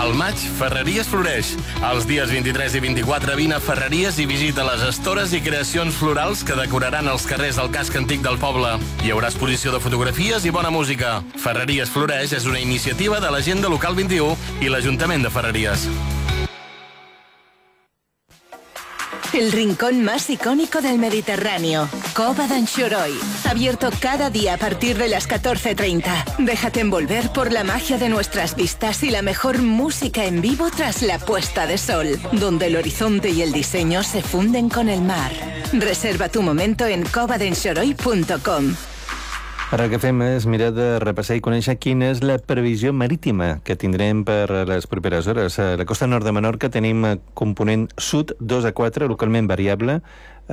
Al maig, Ferreries floreix. Els dies 23 i 24 vine a Ferreries i visita les estores i creacions florals que decoraran els carrers del casc antic del poble. Hi haurà exposició de fotografies i bona música. Ferreries floreix és una iniciativa de l'Agenda Local 21 i l'Ajuntament de Ferreries. El rincón más icónico del Mediterráneo, Cova d'Anxoroi. Abierto cada día a partir de las 14:30. Déjate envolver por la magia de nuestras vistas y la mejor música en vivo tras la puesta de sol, donde el horizonte y el diseño se funden con el mar. Reserva tu momento en covadenxoroi.com. Ara el que fem és mirar de repassar i conèixer quina és la previsió marítima que tindrem per les properes hores. A la costa nord de Menorca tenim component sud 2 a 4, localment variable,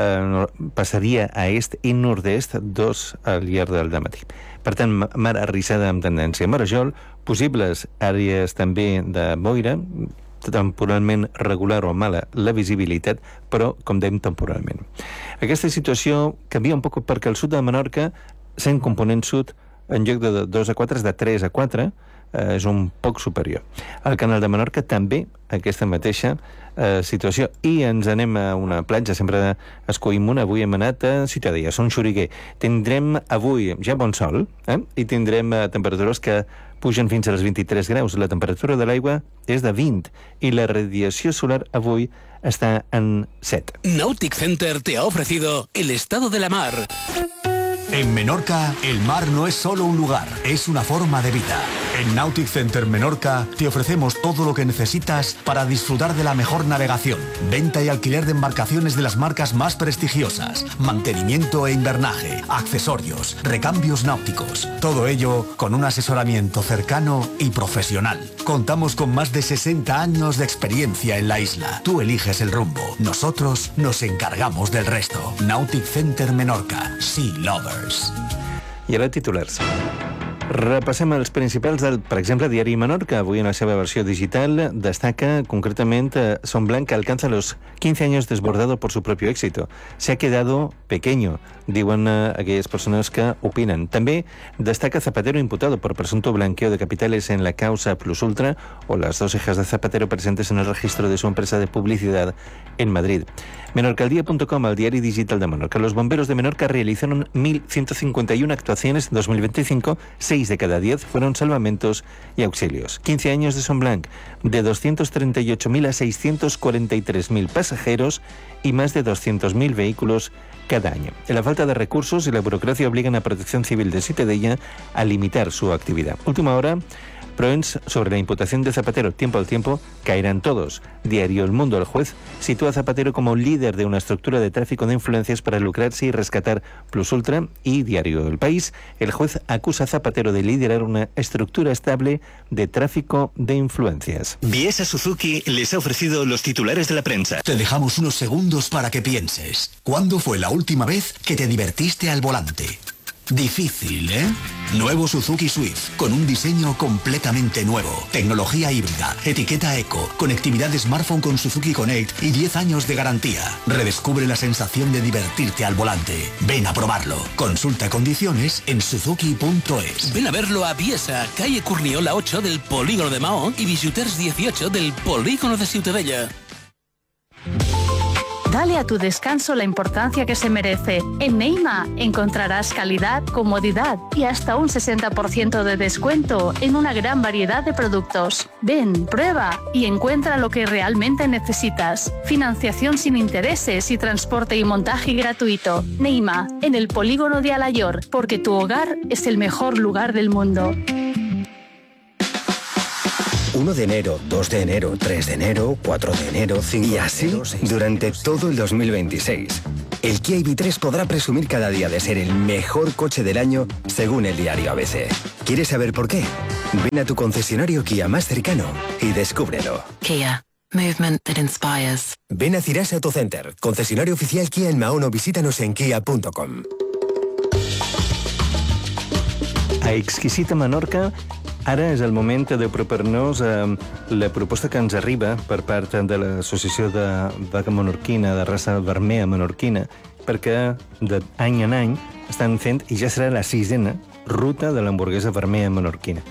passaria a est i nord-est 2 al llarg del dematí. Per tant, mar arrissada amb tendència a marejol, possibles àrees també de boira, temporalment regular o mala la visibilitat, però, com dèiem, temporalment. Aquesta situació canvia un poc perquè al sud de Menorca, sent component sud, en lloc de 2 a 4 és de 3 a 4, és un poc superior. Al Canal de Menorca també aquesta mateixa situació. I ens anem a una platja, sempre escollim una. Avui hem anat a Ciutadella, Son Xoriguer. Tindrem avui ja bon sol, i tindrem temperatures que pugen fins als 23 graus. La temperatura de l'aigua és de 20 i la radiació solar avui està en 7. Nautic Center te ha ofrecido el estado de la mar. En Menorca, el mar no es solo un lugar, es una forma de vida. En Nautic Center Menorca te ofrecemos todo lo que necesitas para disfrutar de la mejor navegación, venta y alquiler de embarcaciones de las marcas más prestigiosas, mantenimiento e invernaje, accesorios, recambios náuticos. Todo ello con un asesoramiento cercano y profesional. Contamos con más de 60 años de experiencia en la isla. Tú eliges el rumbo, nosotros nos encargamos del resto. Nautic Center Menorca, Sea Lovers. I ara titulars. Repassem els principals del, per exemple, Diari Menorca. Avui en la seva versió digital destaca concretament Son Blanc alcanza los 15 años desbordado por su propio éxito. Se ha quedado pequeño, diuen aquelles persones que opinen. També destaca Zapatero imputado por presunto blanqueo de capitales en la causa Plus Ultra o las 2 hijas de Zapatero presentes en el registro de su empresa de publicidad en Madrid. Menorcaldía.com, el diario digital de Menorca. Los bomberos de Menorca realizaron 1.151 actuaciones en 2025, 6 de cada 10 fueron salvamentos y auxilios. 15 años de Son Blanc, de 238.000 a 643.000 pasajeros y más de 200.000 vehículos cada año. La falta de recursos y la burocracia obligan a Protección Civil de Ciutadella a limitar su actividad. Última hora, Proens sobre la imputación de Zapatero. Tiempo al tiempo caerán todos. Diario El Mundo. El juez sitúa a Zapatero como líder de una estructura de tráfico de influencias para lucrarse y rescatar Plus Ultra. Y Diario El País. El juez acusa a Zapatero de liderar una estructura estable de tráfico de influencias. Biesa Suzuki les ha ofrecido los titulares de la prensa. Te dejamos unos segundos para que pienses. ¿Cuándo fue la última vez que te divertiste al volante? Difícil, ¿eh? Nuevo Suzuki Swift, con un diseño completamente nuevo. Tecnología híbrida, etiqueta eco, conectividad de smartphone con Suzuki Connect y 10 años de garantía. Redescubre la sensación de divertirte al volante. Ven a probarlo. Consulta condiciones en suzuki.es. Ven a verlo a Biesa, calle Curriola 8 del Polígono de Maó y Visiters 18 del Polígono de Ciutadella. Dale a tu descanso la importancia que se merece. En Neima encontrarás calidad, comodidad y hasta un 60% de descuento en una gran variedad de productos. Ven, prueba y encuentra lo que realmente necesitas. Financiación sin intereses y transporte y montaje gratuito. Neima, en el Polígono de Alayor, porque tu hogar es el mejor lugar del mundo. 1 de enero, 2 de enero, 3 de enero, 4 de enero, 5 y así de enero, 6 durante todo el 2026. El Kia EV3 podrá presumir cada día de ser el mejor coche del año según el diario ABC. ¿Quieres saber por qué? Ven a tu concesionario Kia más cercano y descúbrelo. Kia. Movement that inspires. Ven a Cirasa Autocenter, concesionario oficial Kia en Mahón o visítanos en kia.com. A Exquisita Menorca, ara és el moment d'apropar-nos a la proposta que ens arriba per part de l'Associació de Vaca Menorquina, de raça vermea menorquina, perquè d'any en any estan fent, i ja serà la 6ena, ruta de l'hamburguesa vermea menorquina.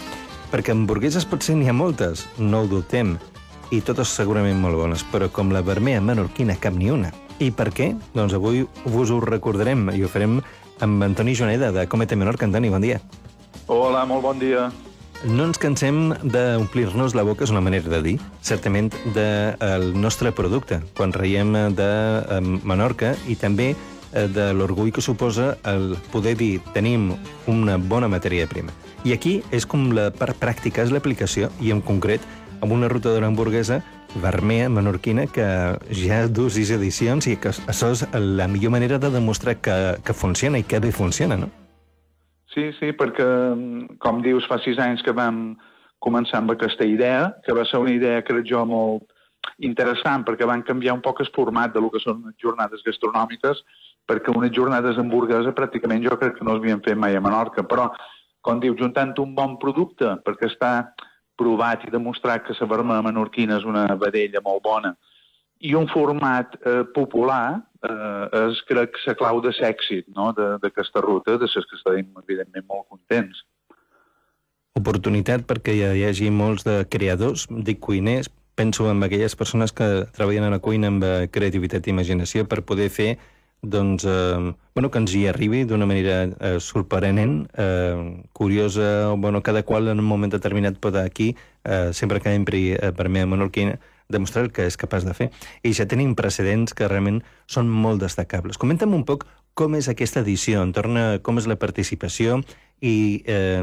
perquè hamburgueses potser n'hi ha moltes, no ho dubtem, i totes segurament molt bones, però com la vermella menorquina cap ni una. I per què? Doncs avui vos ho recordarem i ho farem amb Antoni Joneda, de Comete Menorca. Antoni, bon dia. Hola, molt bon dia. No ens cansem d'omplir-nos la boca, és una manera de dir, certament, del nostre producte, quan reiem de Menorca, i també de l'orgull que suposa el poder dir tenim una bona matèria prima. I aquí és com la part pràctica, és l'aplicació, i en concret amb una ruta de l'hamburguesa vermella menorquina que ja ha 6 edicions i que això és la millor manera de demostrar que funciona i que bé funciona, no? Sí, perquè, com dius, fa 6 anys que vam començar amb aquesta idea, que va ser una idea, crec jo, molt interessant, perquè van canviar un poc el format de lo que són jornades gastronòmiques, perquè unes jornades d'hamburguesa pràcticament jo crec que no s'havien fet mai a Menorca, però, com dius, juntant un bon producte, perquè està provat i demostrat que la vermella menorquina és una vedella molt bona, i un format popular és, crec, la clau de l'èxit, no?, d'aquesta ruta, de les que estem, evidentment, molt contents. Oportunitat perquè hi hagi molts de creadors, dic cuiners, penso en aquelles persones que treballen a la cuina amb creativitat i imaginació per poder fer doncs, que ens hi arribi d'una manera sorprenent, curiosa, cada qual en un moment determinat pot aquí, sempre que empri vermella menorquina, demostrar el que és capaç de fer. I ja tenim precedents que realment són molt destacables. Comenta'm un poc com és aquesta edició, entorn a com és la participació i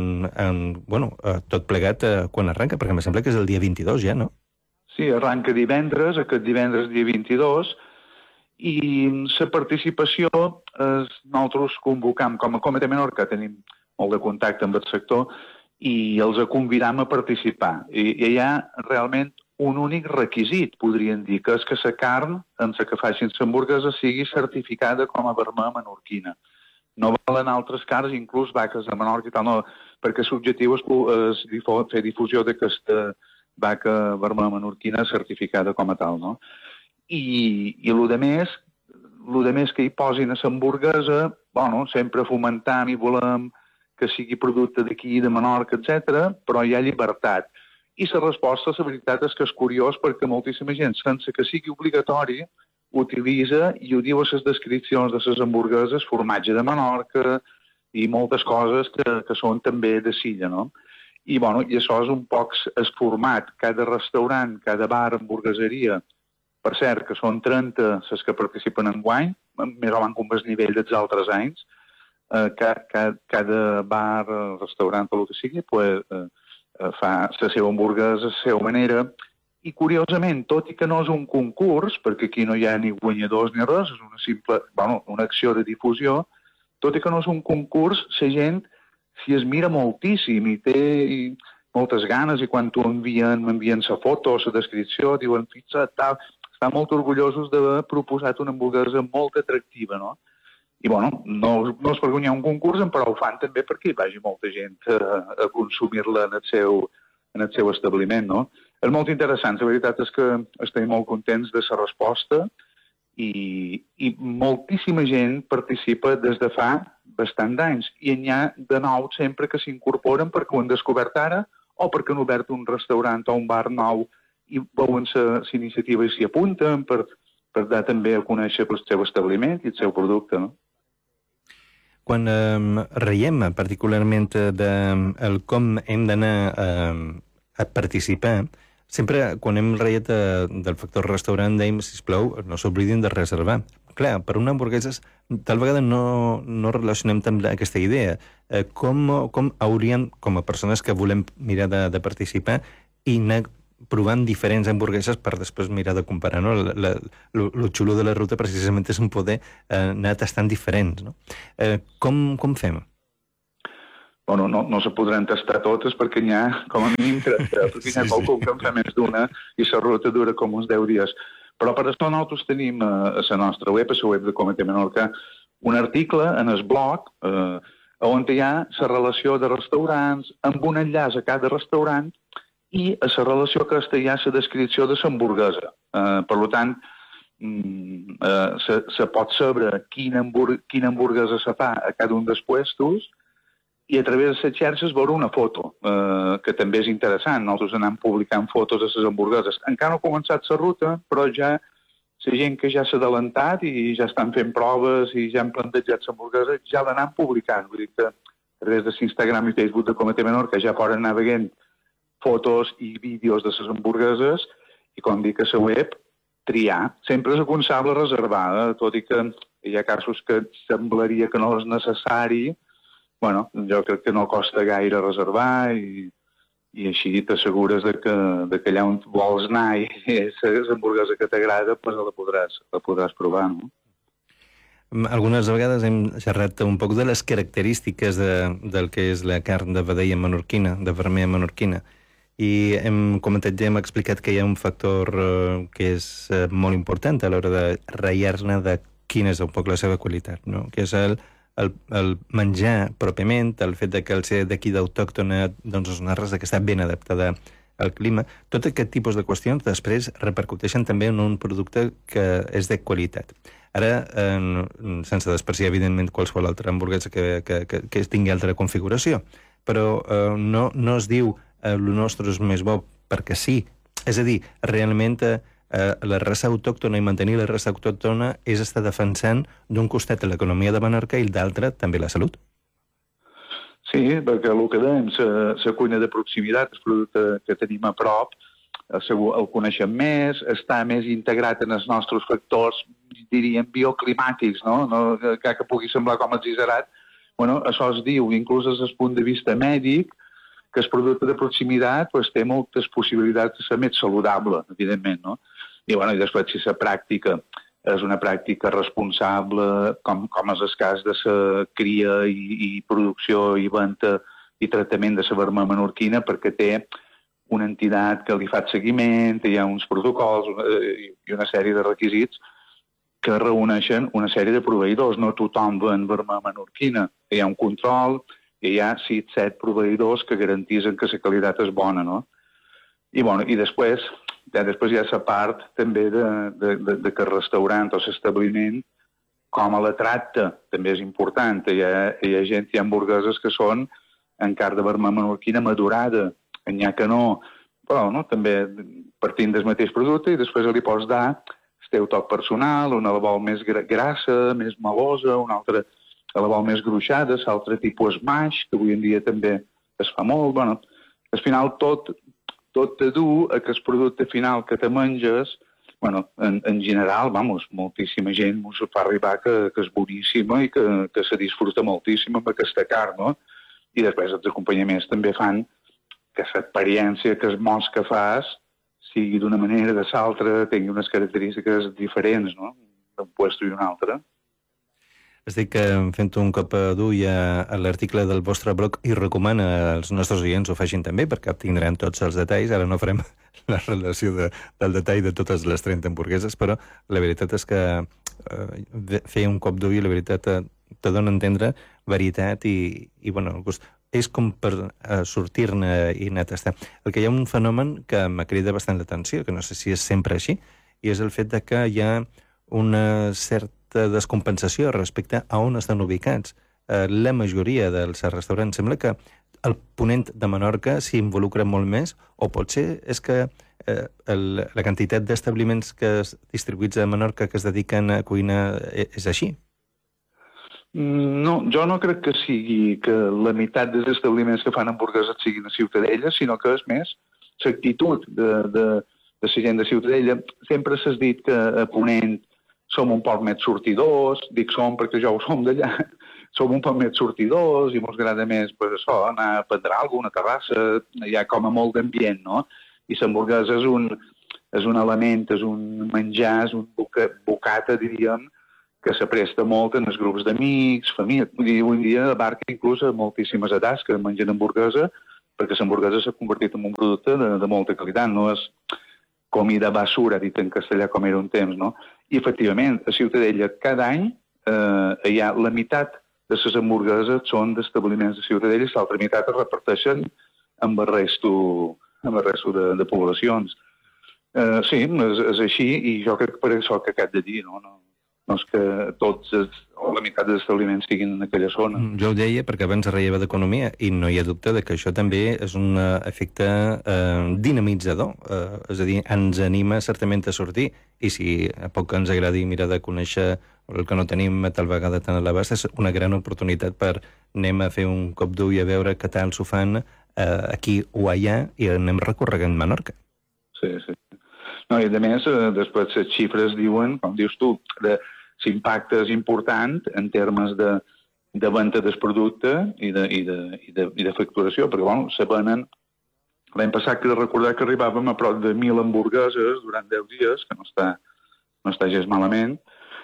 tot plegat quan arranca, perquè em sembla que és el dia 22 ja, no? Sí, arranca divendres, aquest divendres dia 22, i la participació nosaltres convocam, com a Comete Menorca tenim molt de contacte amb el sector i els convidam a participar. I hi ha realment un únic requisit, podríem dir, que és que la carn en la que facin l'hamburguesa sigui certificada com a vermella menorquina. No valen altres carns, inclús vaques de Menorca i tal, no, perquè l'objectiu és fer difusió d'aquesta vaca vermella menorquina certificada com a tal, no? I el més que hi posin a l'hamburguesa, sempre fomentam i volem que sigui producte d'aquí, de Menorca, etc., però hi ha llibertat. I la resposta, la veritat, és que és curiós perquè moltíssima gent, sense que sigui obligatori, utilitza i ho diu a les descripcions de les hamburgueses, formatge de Menorca i moltes coses que són també de Silla, no? I això és un poc el format. Cada restaurant, cada bar, hamburgueseria, per cert, que són 30 les que participen enguany, més o menys com el nivell dels altres anys, cada bar, restaurant o el que sigui, fa la seva hamburguesa, la seva manera, i curiosament, tot i que no és un concurs, perquè aquí no hi ha ni guanyadors ni res, és una simple, una acció de difusió, tot i que no és un concurs, la gent s'hi es mira moltíssim i té moltes ganes, i quan m'envien la foto, la descripció, diuen, fixa't, tal, estan molt orgullosos d'haver proposat una hamburguesa molt atractiva, no? I, no és per guanyar un concurs, però ho fan també perquè hi vagi molta gent a consumir-la en el seu establiment, no? És molt interessant, la veritat és que estem molt contents de la resposta i moltíssima gent participa des de fa bastant d'anys i n'hi ha de nou sempre que s'incorporen perquè ho han descobert ara o perquè han obert un restaurant o un bar nou i veuen la iniciativa i s'hi apunten per dar també a conèixer el seu establiment i el seu producte, no? Quan reiem particularment del com hem d'anar a participar, sempre quan hem reiet del factor restaurant dèiem, sisplau, no s'oblidin de reservar. Clar, per una hamburguesa tal vegada no relacionem tant aquesta idea. Com hauríem, com a persones que volem mirar de participar, i anar provant diferents hamburgueses per després mirar de comparar, no? Lo xulo de la ruta precisament és un poder anar tastant diferents, no? Com fem? No se podran tastar totes perquè n'hi ha, com a mínim, 30, perquè n'hi ha qualcun que en fa més d'una i la ruta dura com uns 10 dies. Però per això nosaltres tenim a la nostra web, a la web de Comete Menorca, un article en el blog on hi ha la relació de restaurants amb un enllaç a cada restaurant i a la relació aquesta hi ha la descripció de l'hamburguesa. Per tant, se pot saber quina hamburguesa se fa a cada un dels puestos i a través de les xarxes veure una foto, que també és interessant. Nosaltres anem publicant fotos de les hamburgueses. Encara no ha començat la ruta, però ja la gent que ja s'ha adelantat i ja estan fent proves i ja han plantejat l'hamburguesa, ja l'anem publicant. Vull dir que a través de l'Instagram i Facebook de Comitè Menorca ja poden anar veient fotos i vídeos de les hamburgueses i, com dic, a la web, triar. Sempre és aconsellable reservar, tot i que hi ha casos que semblaria que no és necessari. Bueno, jo crec que no costa gaire reservar i així t'assegures que allà on vols anar i és l'hamburguesa que t'agrada, doncs la podràs provar, no? Algunes vegades hem xerrat un poc de les característiques del que és la carn de vedella menorquina, de vermella menorquina, i hem comentat, ja hem explicat que hi ha un factor que és molt important a l'hora de ratllar-ne de quina és un poc la seva qualitat, no? Que és el menjar pròpiament, el fet que el ser d'aquí d'autòctona, doncs és una raça que està ben adaptada al clima. Tot aquest tipus de qüestions després repercuteixen també en un producte que és de qualitat. Ara, sense despreciar, evidentment, qualsevol altra hamburguesa que tingui altra configuració, però no es diu el nostre és més bo perquè sí. És a dir, realment la raça autòctona i mantenir la raça autòctona és estar defensant d'un costat l'economia de Menorca i d'altre també la salut. Sí, perquè el que dèiem, la cuina de proximitat, el producte que tenim a prop, el coneixem més, està més integrat en els nostres factors, diríem, bioclimàtics, no? Que pugui semblar com exagerat. Bueno, això es diu, inclús des del punt de vista mèdic, que el producte de proximitat té moltes possibilitats de ser més saludable, evidentment, no? I després, si la pràctica és una pràctica responsable, com és el cas de la cria i producció i venda i tractament de la vermella menorquina, perquè té una entitat que li fa seguiment, hi ha uns protocols i una sèrie de requisits que reuneixen una sèrie de proveïdors. No tothom ven vermella menorquina. Hi ha un control, hi ha 6-7 proveïdors que garanteixen que la qualitat és bona, no? I després hi ha la part també de que el restaurant o l'establiment, com a la tracta, també és important. Hi ha gent, hi ha hamburgueses que són en carn de vermella menorquina madurada, n'hi ha que no, però també partint del mateix producte i després li pots dar el teu toc personal, una la vol més grassa, més melosa, una altra la vol més gruixada, l'altre tipus maix, que avui en dia també es fa molt. Al final tot te du a que el producte final que te menges, en general, moltíssima gent ens fa arribar que és boníssima i que se disfruta moltíssim amb aquesta carn, no? I després els acompanyaments també fan que l'experiència, que els mots que fas, sigui d'una manera o de l'altra, tingui unes característiques diferents, no?, d'un lloc i un altre. Estic fent un cop d'ull a l'article del vostre blog i recomana als nostres oients ho facin també, perquè obtindran tots els detalls. Ara no farem la relació del detall de totes les 30 hamburgueses, però la veritat és que fer un cop d'ull, la veritat, te dona a entendre varietat i el gust. És com per sortir-ne i anar a tastar. El que hi ha un fenomen que m'ha cridat bastant l'atenció, que no sé si és sempre així, i és el fet que hi ha una certa descompensació respecte a on estan ubicats. La majoria dels restaurants sembla que el ponent de Menorca s'hi involucra molt més, o potser és que la quantitat d'establiments que es distribuïts a Menorca que es dediquen a cuina és així? No, jo no crec que sigui que la meitat dels establiments que fan hamburgueses siguin a Ciutadella, sinó que és més l'actitud de la gent de Ciutadella. Sempre s'ha dit que a Ponent som un poc més sortidors, dic som perquè jo ho som d'allà, som un poc més sortidors i ens agrada més anar a prendre alguna terrassa, hi ha com a molt d'ambient, no? I l'hamburguesa és un element, és un menjar, és un bocata, diríem, que s'apresta molt en els grups d'amics, família. Avui en dia abarca inclús a moltíssimes edats que mengen hamburguesa, perquè l'hamburguesa s'ha convertit en un producte de molta qualitat, no és comida basura, dit en castellà com era un temps, no? I, efectivament, a Ciutadella cada any hi ha la meitat de les hamburgueses són d'establiments de Ciutadella i l'altra meitat es reparteixen amb el resto de poblacions. Sí, és així, i jo crec per això que acabo de dir, no? doncs que tots o la meitat dels establiments siguin en aquella zona. Jo ho deia perquè abans relleva d'economia i no hi ha dubte de que això també és un efecte dinamitzador, és a dir, ens anima certament a sortir, i si a poc ens agradi mirar de conèixer el que no tenim a tal vegada tan a l'abast, és una gran oportunitat per anem a fer un cop d'ull a veure què tal s'ho fan aquí o allà i anem recorregant Menorca. Sí. No, i a més, després les xifres diuen, com dius tu, l'impacte és important en termes de venda del producte i de facturació, perquè bueno, se venen l'any passat, que recordar que arribàvem a prop de 1.000 hamburgueses durant 10 dies, que no està gens malament,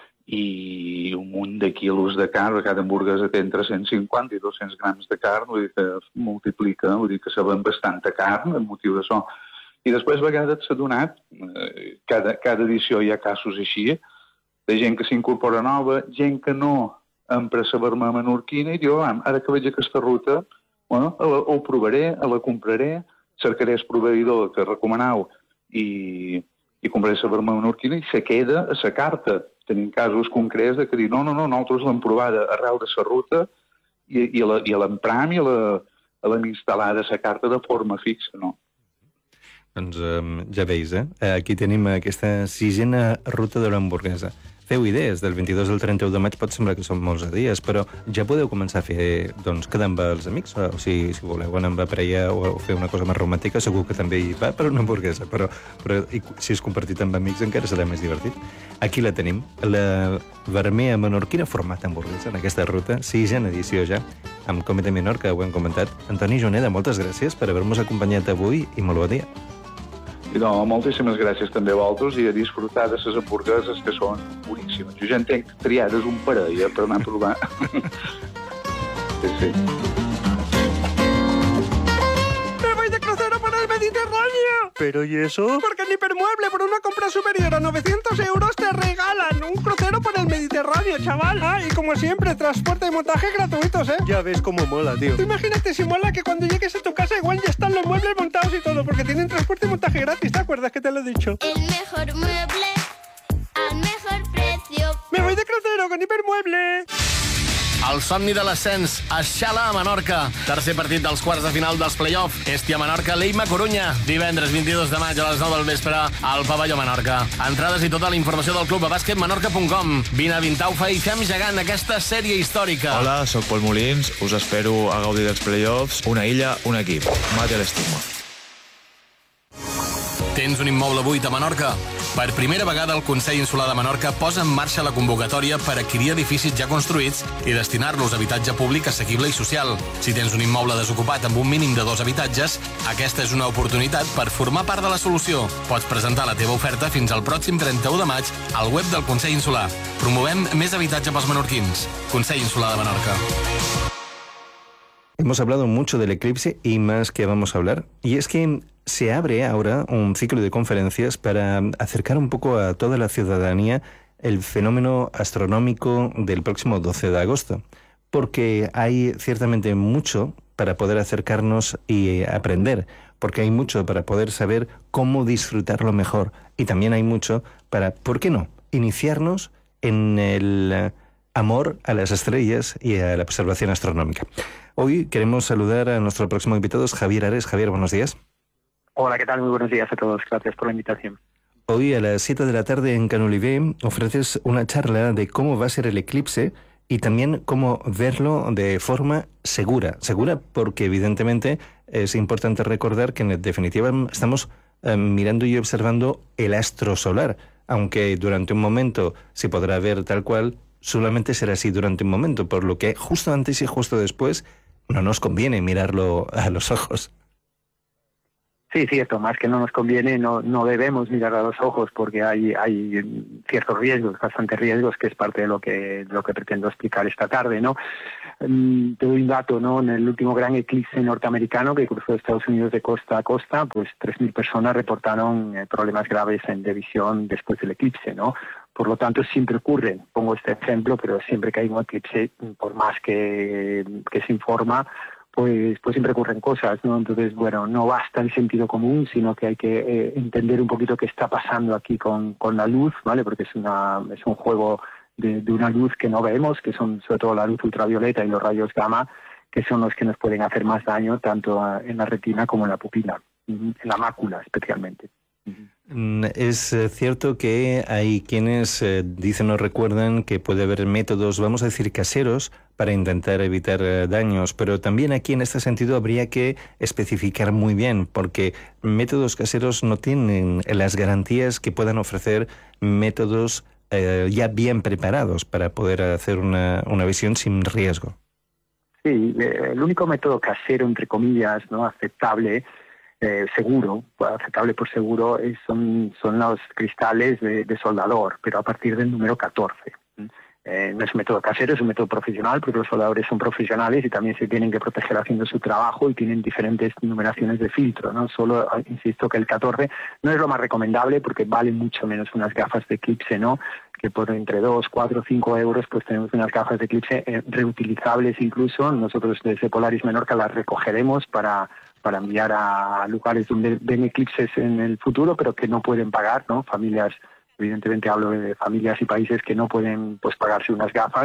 i un munt de quilos de carn, cada hamburguesa té entre 150 i 200 grams de carn, vull dir que multiplica, vull dir que se ven bastanta carn, el motiu d'això. I després a vegades s'ha donat, cada edició hi ha casos així, de gent que s'incorpora nova, gent que no empra la verma menorquina, i diu, ara que veig aquesta ruta, bueno, ho provaré, la compraré, cercaré el proveïdor que recomaneu i compraré la verma menorquina i se queda a la carta. Tenim casos concrets de que dir, no, nosaltres l'hem provada arreu de la ruta i l'empram i l'hem instal·lada a la carta de forma fixa, no? Doncs ja veus, aquí tenim aquesta 6a ruta de l'hamburguesa. Feu idees, del 22 al 31 de maig pot semblar que són molts dies, però ja podeu començar a fer, doncs, quedar amb els amics, o si voleu anar amb la parella o fer una cosa més romàntica, segur que també hi va per una hamburguesa, però si és compartit amb amics encara serà més divertit. Aquí la tenim, la vermea menorquina format hamburguesa, en aquesta ruta, 6a edició ja, amb Comité Menorca, ho hem comentat. Antoni Juneda, moltes gràcies per haver-nos acompanyat avui i molt bon dia. I no, moltíssimes gràcies també a vosaltres i a disfrutar de les hamburgueses que són boníssimes. Jo ja entenc triades un parell per anar a provar. Sí. ¡Me voy de crucero por el Mediterráneo! ¿Pero y eso? Porque en Hipermueble, por una compra superior a 900 euros, te regalan un crucero por el Mediterráneo, chaval. Y como siempre, transporte y montaje gratuitos, ¿eh? Ya ves cómo mola, tío. Imagínate si mola que cuando llegues a tu casa igual ya están los muebles montados y todo, porque tienen transporte y montaje gratis, ¿te acuerdas que te lo he dicho? El mejor mueble al mejor precio. ¡Me voy de crucero con Hipermueble! El somni de l'ascens, Aixala a Menorca. Tercer partit dels quarts de final dels play-off. Estia Menorca, Leima Corunya. Divendres 22 de maig a les 9 del vespre al Pavelló Menorca. Entrades i tota la informació del club a basquetmenorca.com. Vine a Vintaufa i fem gegant aquesta sèrie històrica. Hola, sóc Pol Molins. Us espero a gaudir dels play-offs. Una illa, un equip. Mate l'estigma. Tens un immoble buit a Menorca? Per primera vegada el Consell Insular de Menorca posa en marxa la convocatòria per adquirir edificis ja construïts i destinar-los a habitatge públic assequible i social. Si tens un immoble desocupat amb un mínim de 2 habitatges, aquesta és una oportunitat per formar part de la solució. Pots presentar la teva oferta fins al pròxim 31 de maig al web del Consell Insular. Promovem més habitatge pels menorquins. Consell Insular de Menorca. Hemos hablado mucho del eclipse y más que vamos a hablar, y es que se abre ahora un ciclo de conferencias para acercar un poco a toda la ciudadanía el fenómeno astronómico del próximo 12 de agosto, porque hay ciertamente mucho para poder acercarnos y aprender, porque hay mucho para poder saber cómo disfrutarlo mejor, y también hay mucho para, ¿por qué no?, iniciarnos en el amor a las estrellas y a la observación astronómica. Hoy queremos saludar a nuestro próximo invitado, Javier Ares. Javier, buenos días. Hola, ¿qué tal? Muy buenos días a todos. Gracias por la invitación. Hoy a las 7 de la tarde en Canolivé ofreces una charla de cómo va a ser el eclipse y también cómo verlo de forma segura. Segura porque evidentemente es importante recordar que en definitiva estamos mirando y observando el astro solar, aunque durante un momento se podrá ver tal cual, solamente será así durante un momento, por lo que justo antes y justo después no nos conviene mirarlo a los ojos. Sí, cierto, más que no nos conviene, no debemos mirar a los ojos porque hay ciertos riesgos, bastantes riesgos, que es parte de lo que pretendo explicar esta tarde, ¿no? Te doy un dato, ¿no? En el último gran eclipse norteamericano que cruzó Estados Unidos de costa a costa, pues 3.000 personas reportaron problemas graves de visión después del eclipse, ¿no? Por lo tanto, siempre ocurre, pongo este ejemplo, pero siempre que hay un eclipse, por más que se informa, pues siempre ocurren cosas, ¿no? Entonces, bueno, no basta el sentido común, sino que hay que entender un poquito qué está pasando aquí con la luz, ¿vale? Porque es un juego de una luz que no vemos, que son sobre todo la luz ultravioleta y los rayos gamma, que son los que nos pueden hacer más daño tanto en la retina como en la pupila, en la mácula especialmente. Es cierto que hay quienes dicen o recuerdan que puede haber métodos, vamos a decir, caseros para intentar evitar daños, pero también aquí en este sentido habría que especificar muy bien, porque métodos caseros no tienen las garantías que puedan ofrecer métodos ya bien preparados para poder hacer una visión sin riesgo. Sí, el único método casero, entre comillas, no aceptable, seguro, aceptable por seguro, son los cristales de soldador, pero a partir del número 14. No es un método casero, es un método profesional, porque los soldadores son profesionales y también se tienen que proteger haciendo su trabajo y tienen diferentes numeraciones de filtro, ¿no? Solo, insisto, que el 14 no es lo más recomendable porque vale mucho menos unas gafas de eclipse, ¿no? Que por entre 2, 4, 5 euros pues tenemos unas gafas de eclipse reutilizables incluso. Nosotros desde Polaris Menorca las recogeremos para enviar a lugares donde ven eclipses en el futuro, pero que no pueden pagar, ¿no? Familias, evidentemente hablo de familias y países que no pueden pues pagarse unas gafas,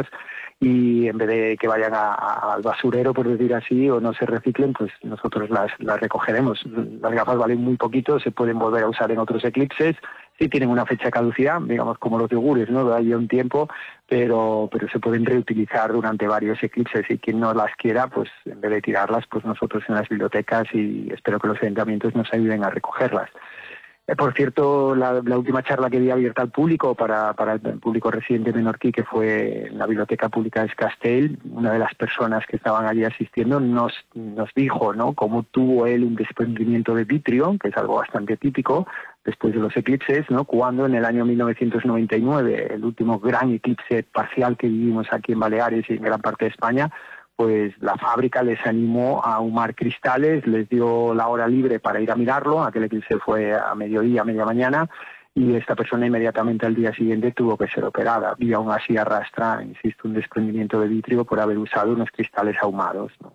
y en vez de que vayan al basurero, por decir así, o no se reciclen, pues nosotros las recogeremos. Las gafas valen muy poquito, se pueden volver a usar en otros eclipses, sí tienen una fecha de caducidad, digamos como los yogures, ¿no? Da ya un tiempo, pero se pueden reutilizar durante varios eclipses, y quien no las quiera, pues en vez de tirarlas, pues nosotros en las bibliotecas, y espero que los ayuntamientos nos ayuden a recogerlas. Por cierto, la última charla que di abierta al público, para el público residente menorquí, que fue en la Biblioteca Pública de Castell, una de las personas que estaban allí asistiendo nos dijo, ¿no?, cómo tuvo él un desprendimiento de vitrio, que es algo bastante típico después de los eclipses, ¿no?, cuando en el año 1999, el último gran eclipse parcial que vivimos aquí en Baleares y en gran parte de España, pues la fábrica les animó a ahumar cristales, les dio la hora libre para ir a mirarlo. Aquel eclipse fue a mediodía, a media mañana, y esta persona inmediatamente al día siguiente tuvo que ser operada, y aún así arrastra, insisto, un desprendimiento de vitrio por haber usado unos cristales ahumados, ¿no?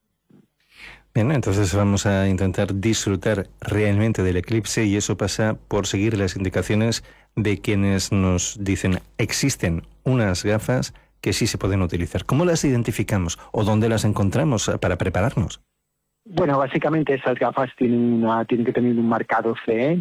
Bien, entonces vamos a intentar disfrutar realmente del eclipse, y eso pasa por seguir las indicaciones de quienes nos dicen existen unas gafas que sí se pueden utilizar. ¿Cómo las identificamos o dónde las encontramos para prepararnos? Bueno, básicamente esas gafas tienen que tener un marcado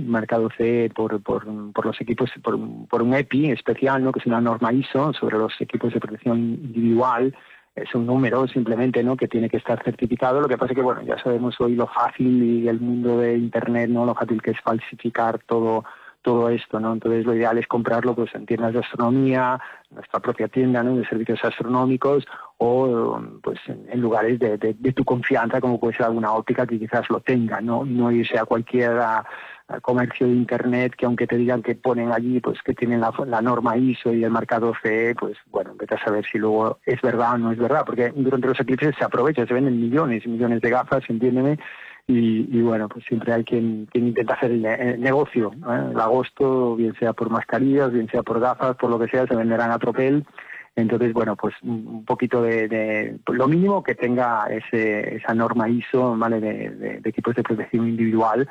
CE por los equipos, por un EPI especial, ¿no?, que es una norma ISO sobre los equipos de protección individual. Es un número simplemente, ¿no?, que tiene que estar certificado. Lo que pasa es que, bueno, ya sabemos hoy lo fácil, y el mundo de Internet, ¿no?, lo fácil que es falsificar todo esto, ¿no? Entonces lo ideal es comprarlo pues en tiendas de astronomía, nuestra propia tienda, ¿no?, de servicios astronómicos, o pues en lugares de tu confianza, como puede ser alguna óptica que quizás lo tenga, ¿no? No irse a cualquier comercio de Internet que, aunque te digan que ponen allí pues que tienen la norma ISO y el marcado CE, pues bueno, vete a saber si luego es verdad o no es verdad, porque durante los eclipses se aprovecha, se venden millones y millones de gafas, entiéndeme. Y bueno, pues siempre hay quien intenta hacer el negocio, ¿eh? El agosto, bien sea por mascarillas, bien sea por gafas, por lo que sea, se venderán a tropel. Entonces, bueno, pues un poquito de lo mínimo que tenga esa norma ISO, ¿vale?, de equipos de protección individual.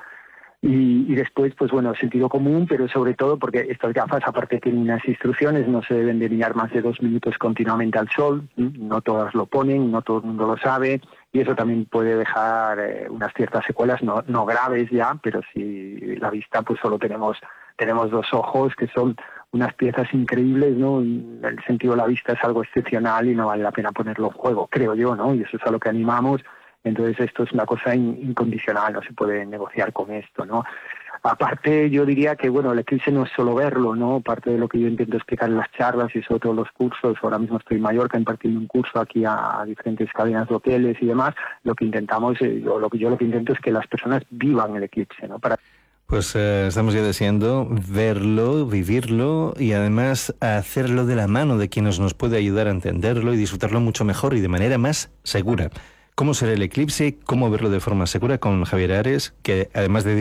Y después, pues bueno, sentido común, pero sobre todo porque estas gafas, aparte tienen unas instrucciones, no se deben de mirar más de 2 minutos continuamente al sol, no todas lo ponen, no todo el mundo lo sabe, y eso también puede dejar unas ciertas secuelas, no graves ya, pero si la vista, pues solo tenemos 2 ojos, que son unas piezas increíbles, ¿no? El sentido de la vista es algo excepcional y no vale la pena ponerlo en juego, creo yo, ¿no? Y eso es a lo que animamos. Entonces esto es una cosa incondicional, no se puede negociar con esto, ¿no? Aparte, yo diría que, bueno, el eclipse no es solo verlo, ¿no? Parte de lo que yo intento explicar en las charlas y sobre todo los cursos, ahora mismo estoy en Mallorca impartiendo un curso aquí a diferentes cadenas de hoteles y demás, lo que intentamos, lo que intento es que las personas vivan el eclipse, ¿no? Pues estamos ya deseando verlo, vivirlo, y además hacerlo de la mano de quienes nos puede ayudar a entenderlo y disfrutarlo mucho mejor y de manera más segura. ¿Cómo será el eclipse? ¿Cómo verlo de forma segura? Con Javier Ares, que además de